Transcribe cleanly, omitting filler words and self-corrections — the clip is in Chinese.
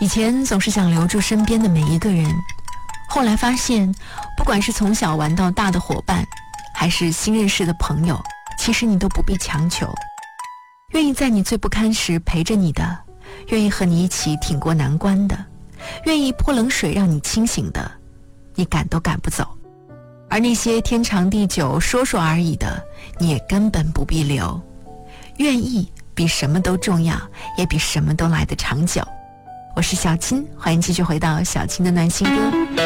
以前总是想留住身边的每一个人，后来发现，不管是从小玩到大的伙伴，还是新认识的朋友，其实你都不必强求。愿意在你最不堪时陪着你的，愿意和你一起挺过难关的，愿意泼冷水让你清醒的，你赶都赶不走。而那些天长地久说说而已的，你也根本不必留。愿意比什么都重要，也比什么都来得长久。我是小青，欢迎继续回到小青的暖心歌。